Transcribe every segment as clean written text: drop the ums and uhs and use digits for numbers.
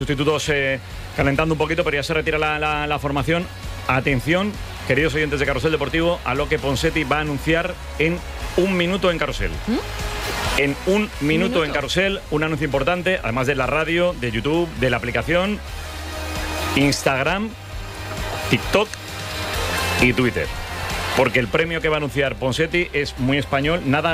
Sustitutos calentando un poquito, pero ya se retira la formación. Atención, queridos oyentes de Carrusel Deportivo, a lo que Ponseti va a anunciar en un minuto en Carrusel. En un minuto en Carrusel, un anuncio importante, además de la radio, de YouTube, de la aplicación, Instagram, TikTok y Twitter. Porque el premio que va a anunciar Ponseti es muy español, nada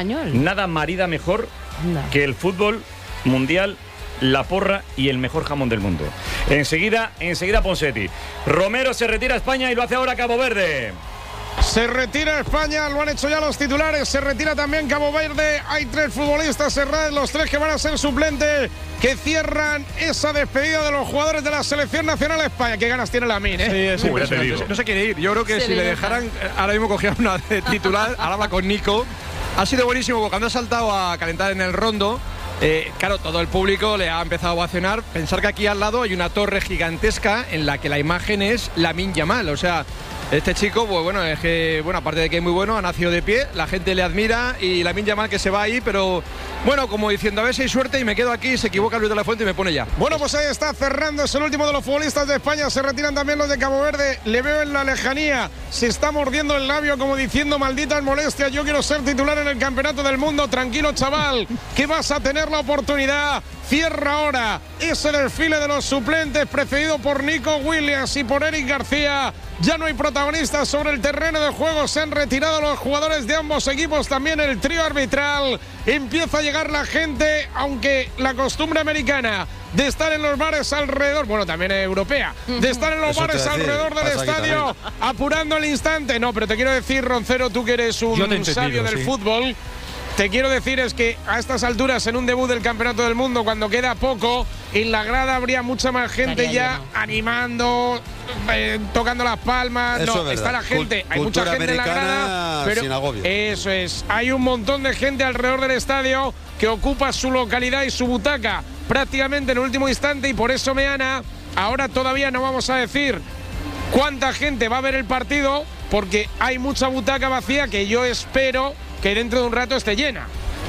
marida mejor que el fútbol mundial, la porra y el mejor jamón del mundo. Enseguida Ponseti. Romero se retira a España y lo hace ahora Cabo Verde. Se retira España, lo han hecho ya los titulares. Se retira también Cabo Verde. Hay 3 futbolistas cerrados, los 3 que van a ser suplentes, que cierran esa despedida de los jugadores de la selección nacional de España. Qué ganas tiene Lamine, ¿eh? Sí, no se quiere ir. Yo creo que si le dejaran, ahora mismo cogían una de titular, ahora habla con Nico. Ha sido buenísimo porque cuando ha saltado a calentar en el rondo, claro, todo el público le ha empezado a ovacionar. Pensar que aquí al lado hay una torre gigantesca en la que la imagen es Lamine Yamal. O sea, este chico, pues bueno, es que, bueno, aparte de que es muy bueno, ha nacido de pie, la gente le admira y Lamine Yamal que se va ahí, pero bueno, como diciendo, a ver si hay suerte y me quedo aquí, se equivoca Luis de la Fuente y me pone ya. Bueno, pues ahí está cerrando, es el último de los futbolistas de España, se retiran también los de Cabo Verde, le veo en la lejanía, se está mordiendo el labio como diciendo, malditas molestias, yo quiero ser titular en el Campeonato del Mundo, tranquilo chaval, que vas a tener la oportunidad. Cierra ahora ese desfile de los suplentes precedido por Nico Williams y por Eric García. Ya no hay protagonistas sobre el terreno de juego. Se han retirado los jugadores de ambos equipos. También el trío arbitral. Empieza a llegar la gente, aunque la costumbre americana de estar en los bares alrededor, bueno, también europea, de estar en los bares alrededor del estadio, apurando el instante. No, pero te quiero decir, Roncero, tú que eres un sabio del fútbol, te quiero decir es que a estas alturas, en un debut del Campeonato del Mundo, cuando queda poco, en la grada habría mucha más gente ya animando, tocando las palmas. Eso no, está la gente, hay mucha gente en la grada, pero sin agobio. Eso es, hay un montón de gente alrededor del estadio que ocupa su localidad y su butaca prácticamente en el último instante, y por eso, Meana, ahora todavía no vamos a decir cuánta gente va a ver el partido, porque hay mucha butaca vacía que yo espero que dentro de un rato esté llena.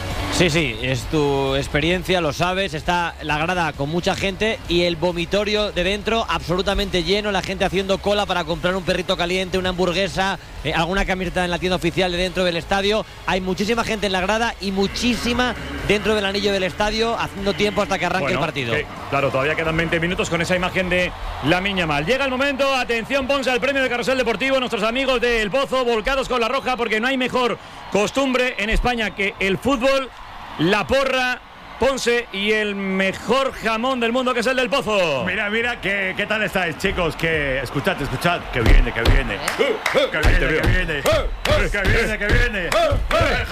Sí, es tu experiencia, lo sabes, está la grada con mucha gente y el vomitorio de dentro absolutamente lleno, la gente haciendo cola para comprar un perrito caliente, una hamburguesa, alguna camiseta en la tienda oficial de dentro del estadio. Hay muchísima gente en la grada y muchísima dentro del anillo del estadio haciendo tiempo hasta que arranque el partido. Claro, todavía quedan 20 minutos con esa imagen de Lamine Yamal. Llega el momento, atención Ponce, al premio de Carrusel Deportivo, nuestros amigos del Pozo volcados con la roja, porque no hay mejor costumbre en España que el fútbol, la porra, Ponce y el mejor jamón del mundo, que es el del Pozo. Mira, ¿qué tal estáis, chicos? Que escuchad, que viene. Que viene. El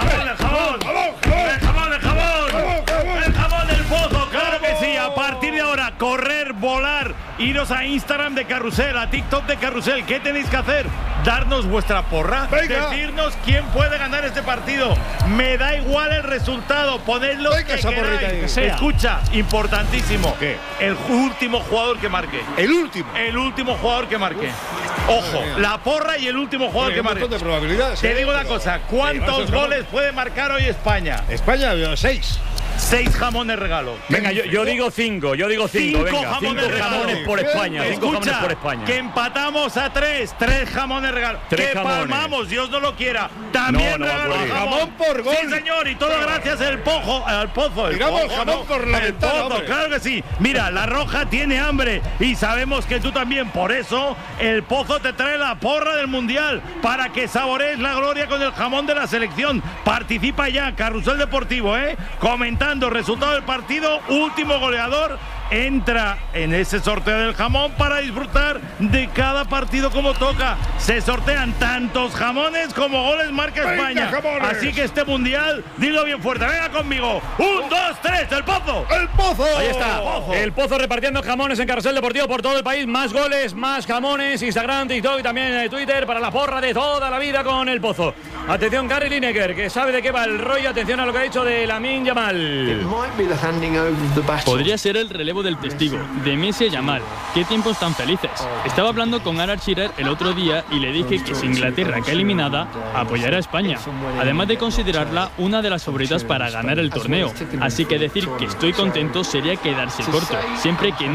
jamón del Pozo, claro que sí. A partir de ahora, correr, volar, iros a Instagram de Carrusel, a TikTok de Carrusel. ¿Qué tenéis que hacer? Darnos vuestra porra. Venga. Decirnos quién puede ganar este partido. Me da igual el resultado, ponedlo que queráis. Escucha, importantísimo. ¿Qué? El último jugador que marque. ¿El último? El último jugador que marque. Ojo, la porra y el último jugador que marque. Un montón de probabilidades. Te digo una cosa, ¿cuántos goles puede marcar hoy España? España, 6. 6 jamones regalo. Venga, yo digo 5. Venga, 5 jamones por España. 5 jamones por España. Que empatamos a 3. 3 jamones regalo. Que palmamos, Dios no lo quiera. También regalamos jamón por gol. Sí, señor, y todo gracias al Pozo. Digamos jamón por la ventana. Claro que sí. Mira, la roja tiene hambre y sabemos que tú también. Por eso, el Pozo te trae la porra del Mundial para que saborees la gloria con el jamón de la selección. Participa ya, Carrusel Deportivo, comentando resultado del partido, último goleador entra en ese sorteo del jamón para disfrutar de cada partido como toca. Se sortean tantos jamones como goles marca España. Jamones. Así que este mundial, dilo bien fuerte, venga conmigo. 1, 2, 3, el Pozo. ¡El Pozo! Ahí está, el Pozo repartiendo jamones en Carrusel Deportivo por todo el país. Más goles, más jamones, Instagram, TikTok y también Twitter para la porra de toda la vida con el Pozo. Atención, Gary Lineker, que sabe de qué va el rollo. Atención a lo que ha dicho de Lamine Yamal. Podría ser el relevo llevo del testigo, de Messi a Yamal. ¡Qué tiempos tan felices! Estaba hablando con Alan Shearer el otro día y le dije que si Inglaterra queda eliminada, apoyará a España, además de considerarla una de las favoritas para ganar el torneo. Así que decir que estoy contento sería quedarse corto, siempre que no